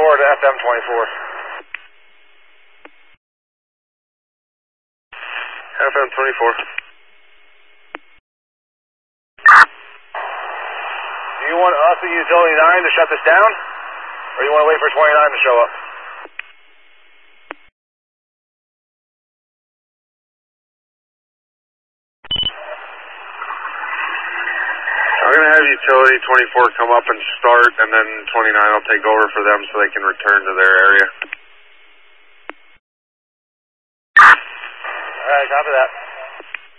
to FM24. FM24. Do you want us at Utility 9 to shut this down? Or you want to wait for 29 to show up? I'm going to have Utility 24 come up and start, and then 29 will take over for them so they can return to their area. Alright, copy that.